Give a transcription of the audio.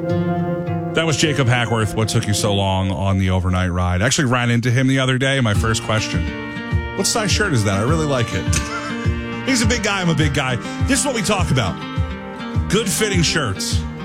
That was Jacob Hackworth. What took you so long on the overnight ride? I actually ran into him the other day. My first question: what size shirt is that? I really like it. He's a big guy. I'm a big guy. This is what we talk about. Good fitting shirts.